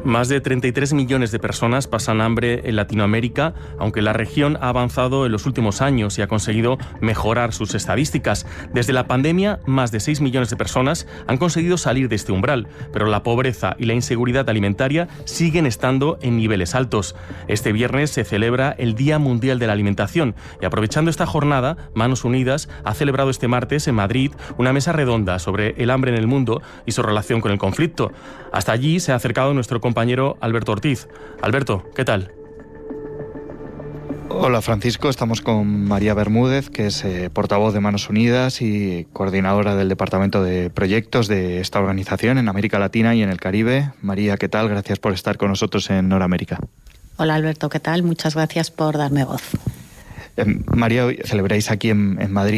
Más de 33 millones de personas pasan hambre en Latinoamérica, aunque la región ha avanzado en los últimos años y ha conseguido mejorar sus estadísticas. Desde la pandemia, más de 6 millones de personas han conseguido salir de este umbral, pero la pobreza y la inseguridad alimentaria siguen estando en niveles altos. Este viernes se celebra el Día Mundial de la Alimentación y, aprovechando esta jornada, Manos Unidas ha celebrado este martes en Madrid una mesa redonda sobre el hambre en el mundo y su relación con el conflicto. Hasta allí se ha acercado nuestro compañero Alberto Ortiz. Alberto, ¿qué tal? Hola Francisco, estamos con María Bermúdez, que es portavoz de Manos Unidas y coordinadora del Departamento de Proyectos de esta organización en América Latina y en el Caribe. María, ¿qué tal? Gracias por estar con nosotros en Noramérica. Hola Alberto, ¿qué tal? Muchas gracias por darme voz. María, hoy celebráis aquí en Madrid